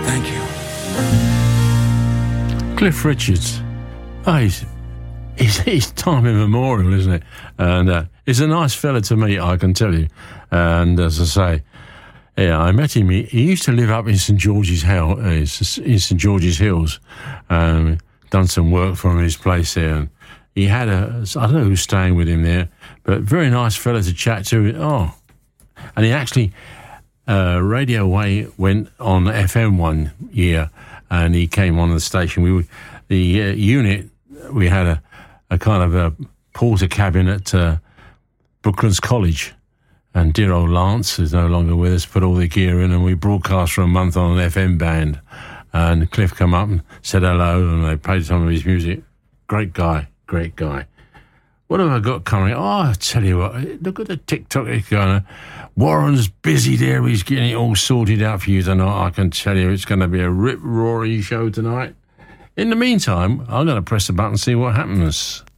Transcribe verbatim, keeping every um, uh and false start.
Thank you. Cliff Richards. Oh, he's, he's, he's time immemorial, isn't it? And uh, he's a nice fella to meet, I can tell you. And as I say, yeah, I met him. He, he used to live up in St George's Hill, uh, in St George's Hills. Um, done some work from his place there. And he had a, I don't know who's staying with him there, but very nice fella to chat to. Oh, and he actually, uh, Radio Way went on F M one year, and he came on the station. We, the uh, unit, we had a, a kind of a porter cabin at uh, Brooklands College, and dear old Lance, who's no longer with us, put all the gear in, and we broadcast for a month on an F M band. And Cliff come up and said hello, and they played some of his music. Great guy, great guy. What have I got coming? Oh, I tell you what, look at the TikTok he's going. Warren's busy there. He's getting it all sorted out for you tonight. I can tell you it's going to be a rip-roaring show tonight. In the meantime, I'm going to press the button and see what happens.